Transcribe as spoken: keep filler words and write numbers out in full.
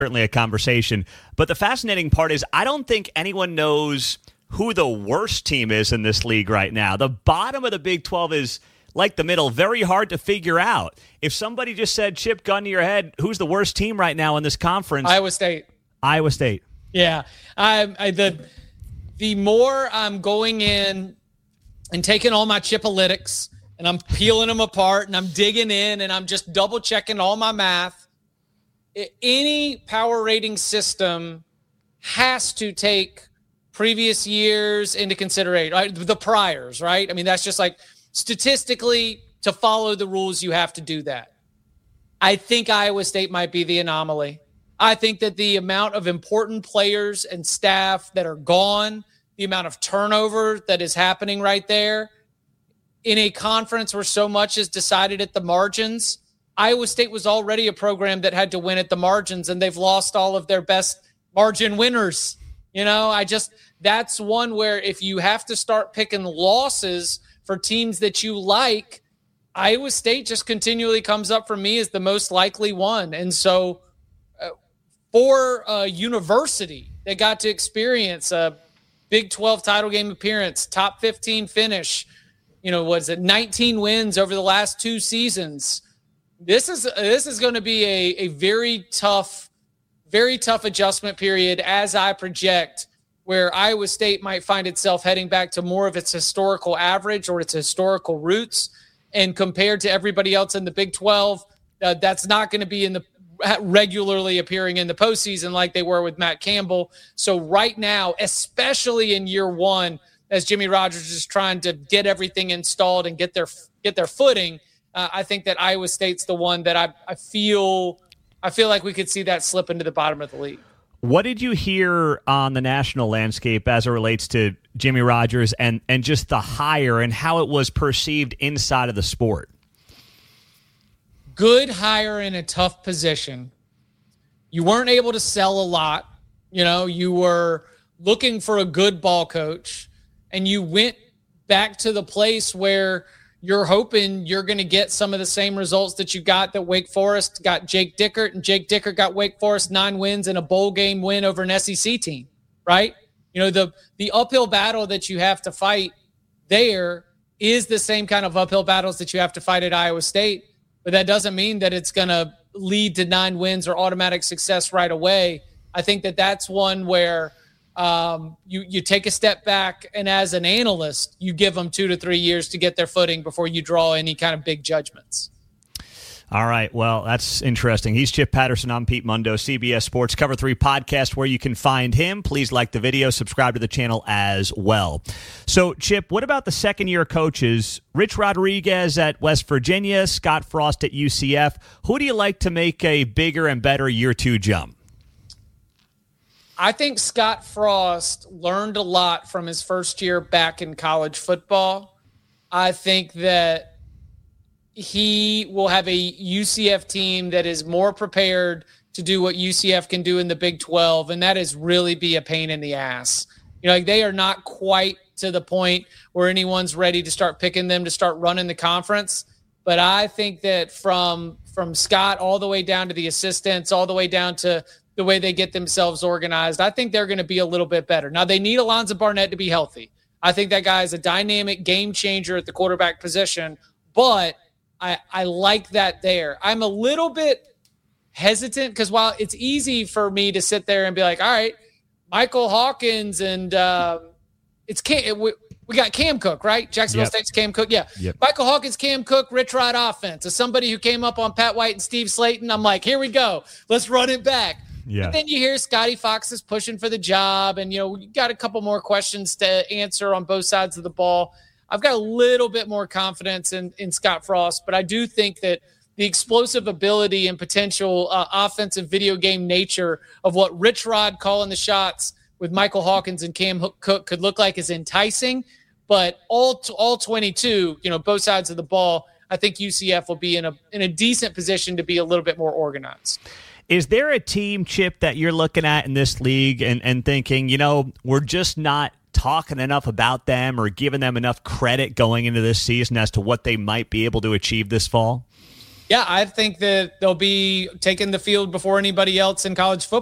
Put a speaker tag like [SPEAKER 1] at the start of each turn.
[SPEAKER 1] certainly a conversation. But the fascinating part is I don't think anyone knows who the worst team is in this league right now. The bottom of the Big twelve is like the middle, very hard to figure out. If somebody just said, Chip, gun to your head, who's the worst team right now in this conference?
[SPEAKER 2] Iowa State.
[SPEAKER 1] Iowa State.
[SPEAKER 2] Yeah. I, I the the more I'm going in and taking all my Chipalytics and I'm peeling them apart and I'm digging in and I'm just double checking all my math, any power rating system has to take previous years into consideration, right? The priors, right? I mean, that's just like statistically to follow the rules, you have to do that. I think Iowa State might be the anomaly. I think that the amount of important players and staff that are gone, the amount of turnover that is happening right there in a conference where so much is decided at the margins. Iowa State was already a program that had to win at the margins, and they've lost all of their best margin winners. You know, I just, that's one where if you have to start picking losses for teams that you like, Iowa State just continually comes up for me as the most likely one. And so uh, for a university that got to experience a Big twelve title game appearance, top fifteen finish, you know, was it nineteen wins over the last two seasons? This is, this is going to be a, a very tough Very tough adjustment period as I project, where Iowa State might find itself heading back to more of its historical average or its historical roots. And compared to everybody else in the Big twelve, uh, that's not going to be in the regularly appearing in the postseason like they were with Matt Campbell. So right now, especially in year one, as Jimmy Rogers is trying to get everything installed and get their get their footing, uh, I think that Iowa State's the one that I, I feel – I feel like we could see that slip into the bottom of the league.
[SPEAKER 1] What did you hear on the national landscape as it relates to Jimmy Rogers and, and just the hire and how it was perceived inside of the sport?
[SPEAKER 2] Good hire in a tough position. You weren't able to sell a lot. You know, you were looking for a good ball coach, and you went back to the place where you're hoping you're going to get some of the same results that you got that Wake Forest got Jake Dickert, and Jake Dickert got Wake Forest nine wins and a bowl game win over an S E C team, right? You know, the the uphill battle that you have to fight there is the same kind of uphill battles that you have to fight at Iowa State, but that doesn't mean that it's going to lead to nine wins or automatic success right away. I think that that's one where Um, you, you take a step back, and as an analyst, you give them two to three years to get their footing before you draw any kind of big judgments.
[SPEAKER 1] All right. Well, that's interesting. He's Chip Patterson. I'm Pete Mundo, C B S Sports Cover three podcast, where you can find him. Please like the video, subscribe to the channel as well. So, Chip, what about the second-year coaches? Rich Rodriguez at West Virginia, Scott Frost at U C F. Who do you like to make a bigger and better year two jump?
[SPEAKER 2] I think Scott Frost learned a lot from his first year back in college football. I think that he will have a U C F team that is more prepared to do what U C F can do in the Big twelve, and that is really be a pain in the ass. You know, like they are not quite to the point where anyone's ready to start picking them to start running the conference. But I think that from from Scott all the way down to the assistants, all the way down to the way they get themselves organized, I think they're going to be a little bit better. Now, they need Alonzo Barnett to be healthy. I think that guy is a dynamic game changer at the quarterback position, but I, I like that there. I'm a little bit hesitant because while it's easy for me to sit there and be like, all right, Michael Hawkins and uh, it's Cam, we, we got Cam Cook, right? Jacksonville
[SPEAKER 1] Yep.
[SPEAKER 2] State's Cam Cook. Yeah.
[SPEAKER 1] Yep.
[SPEAKER 2] Michael Hawkins, Cam Cook, Rich Rod offense. As somebody who came up on Pat White and Steve Slayton, I'm like, here we go. Let's run it back.
[SPEAKER 1] Yeah.
[SPEAKER 2] But then you hear Scotty Fox is pushing for the job, and, you know, you got a couple more questions to answer on both sides of the ball. I've got a little bit more confidence in, in Scott Frost, but I do think that the explosive ability and potential uh, offensive video game nature of what Rich Rod calling the shots with Michael Hawkins and Cam Cook could look like is enticing. But all all twenty-two, you know, both sides of the ball, I think U C F will be in a in a decent position to be a little bit more organized.
[SPEAKER 1] Is there a team, Chip, that you're looking at in this league and, and thinking, you know, we're just not talking enough about them or giving them enough credit going into this season as to what they might be able to achieve this fall?
[SPEAKER 2] Yeah, I think that they'll be taking the field before anybody else in college football.